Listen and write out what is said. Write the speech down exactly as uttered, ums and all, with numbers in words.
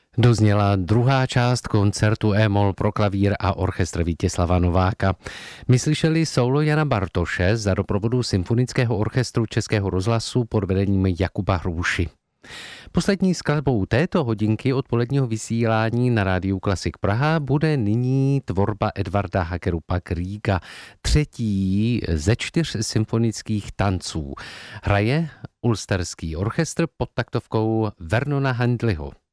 Dozněla druhá část koncertu E-moll pro klavír a orchestr Vítězslava Nováka. My slyšeli sólo Jana Bartoše za doprovodu Symfonického orchestru Českého rozhlasu pod vedením Jakuba Hruši. Poslední skladbou této hodinky odpoledního vysílání na rádiu Klasik Praha bude nyní tvorba Edvarda Hagerupa Kriega, třetí ze čtyř symfonických tanců. Hraje Ulsterský orchestr pod taktovkou Vernona Handliho.